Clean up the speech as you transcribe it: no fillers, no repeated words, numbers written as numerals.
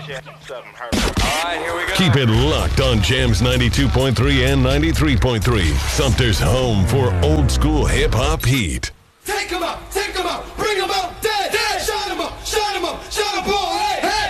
right, here we go. Keep it locked on Jams 92.3 and 93.3. Sumter's home for old school hip hop heat. Take 'em out, bring 'em out, dead, shot 'em up, shot 'em up, shot 'em all, hey, hey.